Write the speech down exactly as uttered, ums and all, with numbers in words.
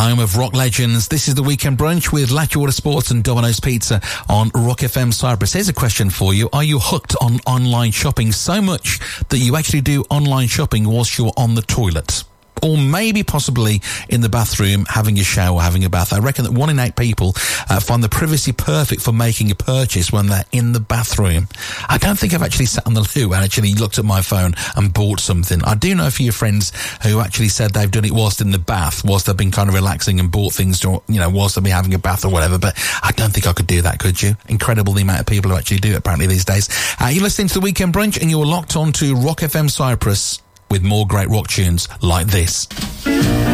home of rock legends. This is the Weekend Brunch with Latchwater Sports and Domino's Pizza on Rock F M Cyprus. Here's a question for you. Are you hooked on online shopping so much that you actually do online shopping whilst you're on the toilet? Or maybe possibly in the bathroom, having a shower, having a bath. I reckon that one in eight people uh, find the privacy perfect for making a purchase when they're in the bathroom. I don't think I've actually sat on the loo and actually looked at my phone and bought something. I do know a few friends who actually said they've done it whilst in the bath, whilst they've been kind of relaxing and bought things, to, you know, whilst they've been having a bath or whatever. But I don't think I could do that, could you? Incredible the amount of people who actually do it apparently these days. Uh, you're listening to the Weekend Brunch and you're locked on to Rock F M Cyprus with more great rock tunes like this.